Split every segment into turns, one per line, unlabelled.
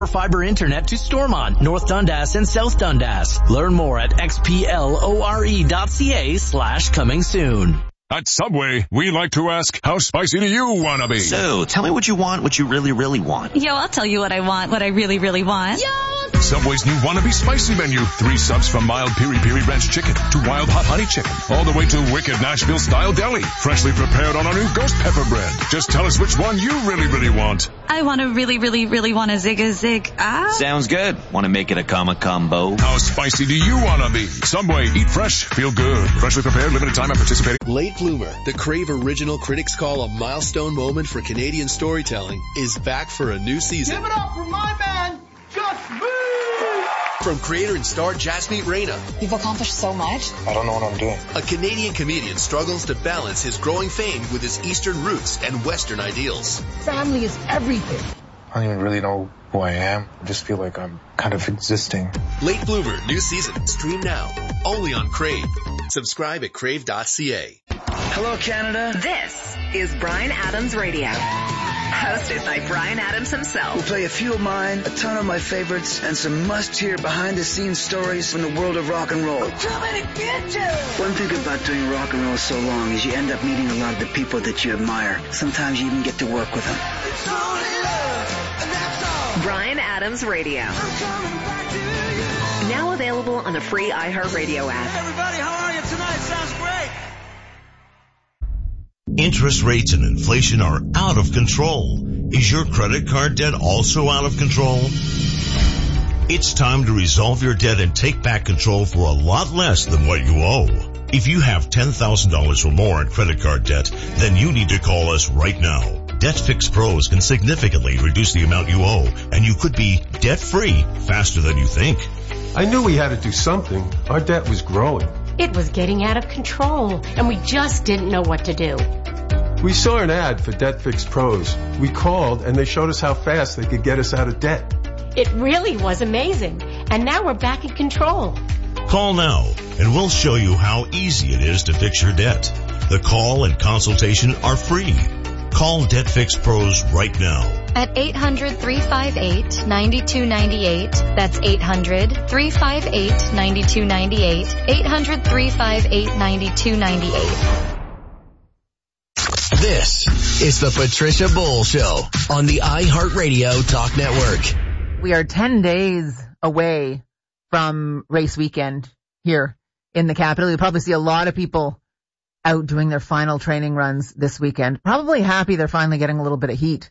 Fiber internet to Stormont, North Dundas, and South Dundas. Learn more at xplore.ca/coming soon.
At Subway, we like to ask, how spicy do you want to be?
So, tell me what you want, what you really, really want.
Yo, I'll tell you what I want, what I really, really want. Yo!
Subway's new Wannabe Spicy menu. 3 subs from mild piri-piri ranch chicken to wild hot honey chicken, all the way to wicked Nashville-style deli. Freshly prepared on our new ghost pepper bread. Just tell us which one you really, really want.
I want to really, really, really want a zig.
Sounds good. Want to make it a combo?
How spicy do you want to be? Subway, eat fresh, feel good. Freshly prepared, limited time at participating.
Late Bloomer, the Crave original critics call a milestone moment for Canadian storytelling, is back for a new season.
Give it up for my man, Just Me!
From creator and star Jasmeet Reina.
You've accomplished so much.
I don't know what I'm doing.
A Canadian comedian struggles to balance his growing fame with his Eastern roots and Western ideals.
Family is everything.
I don't even really know who I am. I just feel like I'm kind of existing.
Late Bloomer, new season. Stream now. Only on Crave. Subscribe at crave.ca.
Hello, Canada.
This is Bryan Adams Radio. Hosted by Bryan Adams himself.
We'll play a few of mine, a ton of my favorites, and some must-hear behind-the-scenes stories from the world of rock and roll.
I'm coming to get you!
One thing about doing rock and roll so long is you end up meeting a lot of the people that you admire. Sometimes you even get to work with them.
It's only love, and that's all.
Bryan Adams Radio.
I'm coming back to you.
Now available on the free iHeartRadio app.
Hey everybody, how are you tonight? Sounds great.
Interest rates and inflation are out of control. Is your credit card debt also out of control? It's time to resolve your debt and take back control for a lot less than what you owe. If you have $10,000 or more in credit card debt, then you need to call us right now. Debt Fix Pros can significantly reduce the amount you owe, and you could be debt-free faster than you think.
I knew we had to do something. Our debt was growing.
It was getting out of control, and we just didn't know what to do.
We saw an ad for Debt Fix Pros. We called, and they showed us how fast they could get us out of debt.
It really was amazing, and now we're back in control.
Call now, and we'll show you how easy it is to fix your debt. The call and consultation are free. Call Debt Fix Pros right now.
At 800-358-9298. That's 800-358-9298. 800-358-9298.
This is the Patricia Bull Show on the iHeartRadio Talk Network.
We are 10 days away from race weekend here in the capital. You'll probably see a lot of people out doing their final training runs this weekend. Probably happy they're finally getting a little bit of heat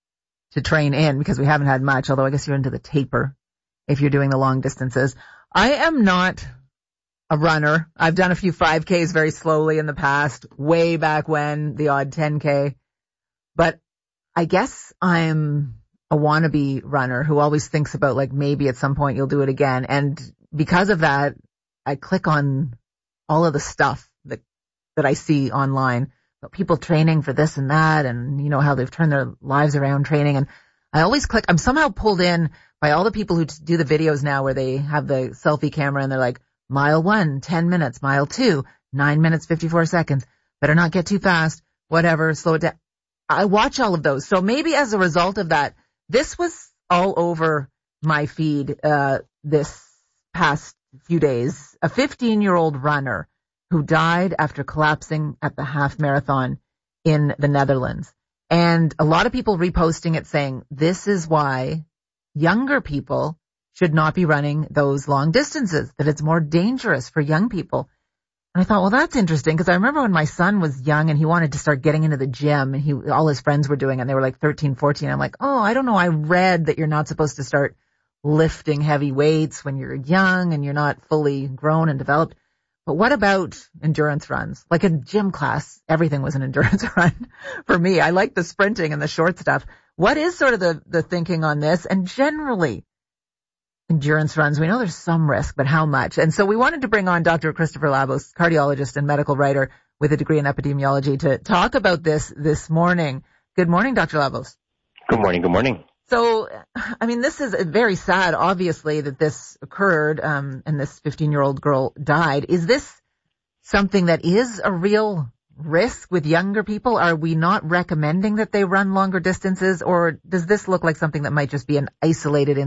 to train in because we haven't had much, although I guess you're into the taper if you're doing the long distances. I am not a runner. I've done a few 5Ks very slowly in the past, way back when, the odd 10K. But I guess I'm a wannabe runner who always thinks about, like, maybe at some point you'll do it again. And because of that, I click on all of the stuff that I see online about people training for this and that, and you know how they've turned their lives around training. And I always click. I'm somehow pulled in by all the people who do the videos now where they have the selfie camera and they're like, mile 1, 10 minutes, mile 2, 9 minutes, 54 seconds. Better not get too fast, whatever, slow it down. I watch all of those. So maybe as a result of that, this was all over my feed, this past few days. A 15-year-old runner who died after collapsing at the half marathon in the Netherlands. And a lot of people reposting it saying, this is why younger people should not be running those long distances, that it's more dangerous for young people. And I thought, well, that's interesting, because I remember when my son was young and he wanted to start getting into the gym, and all his friends were doing it, and they were like 13, 14. I'm like, oh, I don't know. I read that you're not supposed to start lifting heavy weights when you're young and you're not fully grown and developed. But what about endurance runs? Like a gym class, everything was an endurance run for me. I like the sprinting and the short stuff. What is sort of the thinking on this? And generally, endurance runs, we know there's some risk, but how much? And so we wanted to bring on Dr. Christopher Labos, cardiologist and medical writer with a degree in epidemiology, to talk about this morning. Good morning, Dr. Labos.
Good morning. Good morning.
So, I mean, this is very sad, obviously, that this occurred, and this 15-year-old girl died. Is this something that is a real risk with younger people? Are we not recommending that they run longer distances, or does this look like something that might just be an isolated